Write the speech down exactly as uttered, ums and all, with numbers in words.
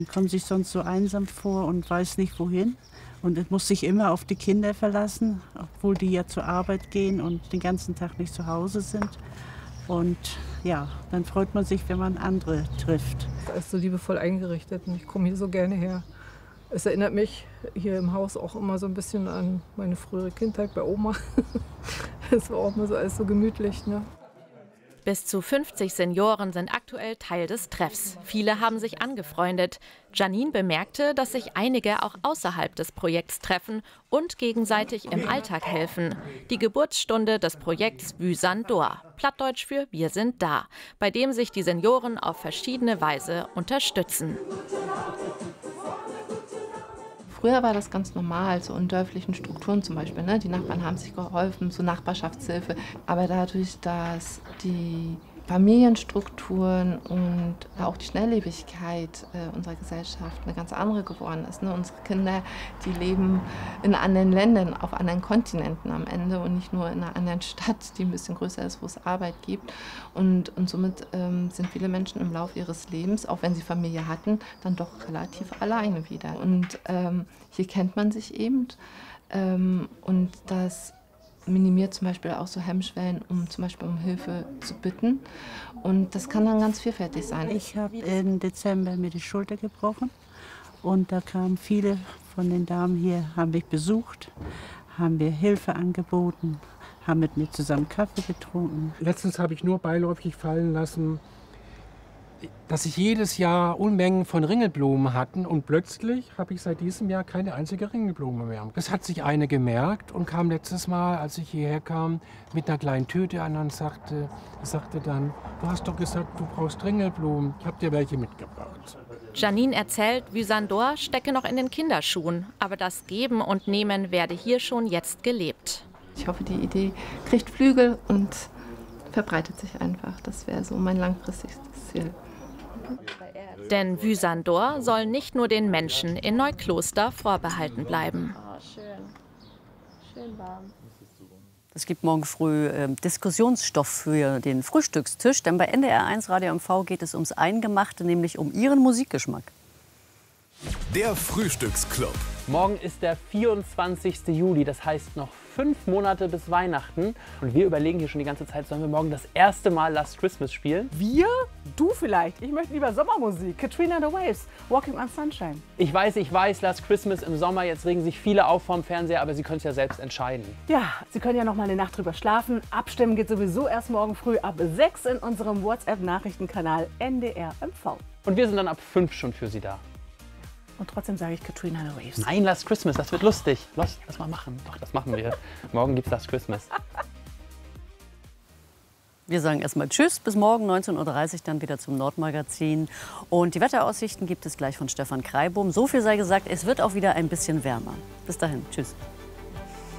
Man kommt sich sonst so einsam vor und weiß nicht wohin. Und es muss sich immer auf die Kinder verlassen, obwohl die ja zur Arbeit gehen und den ganzen Tag nicht zu Hause sind. Und ja, dann freut man sich, wenn man andere trifft. Es ist so liebevoll eingerichtet und ich komme hier so gerne her. Es erinnert mich hier im Haus auch immer so ein bisschen an meine frühere Kindheit bei Oma. Es war auch immer so alles so gemütlich, ne? Bis zu fünfzig Senioren sind aktuell Teil des Treffs. Viele haben sich angefreundet. Janine bemerkte, dass sich einige auch außerhalb des Projekts treffen und gegenseitig im Alltag helfen. Die Geburtsstunde des Projekts Vusan Dor, Plattdeutsch für Wir sind da, bei dem sich die Senioren auf verschiedene Weise unterstützen. Früher war das ganz normal, so in dörflichen Strukturen zum Beispiel. Ne? Die Nachbarn haben sich geholfen, so Nachbarschaftshilfe. Aber dadurch, dass die Familienstrukturen und auch die Schnelllebigkeit äh, unserer Gesellschaft eine ganz andere geworden ist. Ne? Unsere Kinder, die leben in anderen Ländern, auf anderen Kontinenten am Ende und nicht nur in einer anderen Stadt, die ein bisschen größer ist, wo es Arbeit gibt. Und, und somit ähm, sind viele Menschen im Laufe ihres Lebens, auch wenn sie Familie hatten, dann doch relativ alleine wieder. Und ähm, hier kennt man sich eben ähm, und das minimiert zum Beispiel auch so Hemmschwellen, um zum Beispiel um Hilfe zu bitten. Und das kann dann ganz vielfältig sein. Ich habe im Dezember mir die Schulter gebrochen und da kamen viele von den Damen hier, haben mich besucht, haben mir Hilfe angeboten, haben mit mir zusammen Kaffee getrunken. Letztens habe ich nur beiläufig fallen lassen, dass ich jedes Jahr Unmengen von Ringelblumen hatten und plötzlich habe ich seit diesem Jahr keine einzige Ringelblume mehr. Das hat sich eine gemerkt und kam letztes Mal, als ich hierher kam, mit einer kleinen Tüte an und sagte, sagte dann, du hast doch gesagt, du brauchst Ringelblumen, ich habe dir welche mitgebracht. Janine erzählt, Vusan Dor stecke noch in den Kinderschuhen, aber das Geben und Nehmen werde hier schon jetzt gelebt. Ich hoffe, die Idee kriegt Flügel und verbreitet sich einfach. Das wäre so mein langfristiges Ziel. Denn Vusan Dor soll nicht nur den Menschen in Neukloster vorbehalten bleiben. Es gibt morgen früh äh, Diskussionsstoff für den Frühstückstisch, denn bei N D R eins Radio M V geht es ums Eingemachte, nämlich um Ihren Musikgeschmack. Der Frühstücksclub. Morgen ist der vierundzwanzigste Juli, das heißt noch fünf Monate bis Weihnachten. Und wir überlegen hier schon die ganze Zeit, sollen wir morgen das erste Mal Last Christmas spielen? Wir? Du vielleicht. Ich möchte lieber Sommermusik. Katrina and the Waves, Walking on Sunshine. Ich weiß, ich weiß, Last Christmas im Sommer, jetzt regen sich viele auf vorm Fernseher, aber Sie können es ja selbst entscheiden. Ja, Sie können ja noch mal eine Nacht drüber schlafen. Abstimmen geht sowieso erst morgen früh ab sechs in unserem WhatsApp-Nachrichtenkanal N D R M V. Und wir sind dann ab fünf schon für Sie da. Und trotzdem sage ich Katrina and the Waves. Nein, Last Christmas, das wird lustig. Lass das mal machen. Doch, das machen wir. Morgen gibt's Last Christmas. Wir sagen erstmal Tschüss, bis morgen neunzehn Uhr dreißig dann wieder zum Nordmagazin. Und die Wetteraussichten gibt es gleich von Stefan Kreibum. So viel sei gesagt, es wird auch wieder ein bisschen wärmer. Bis dahin, tschüss.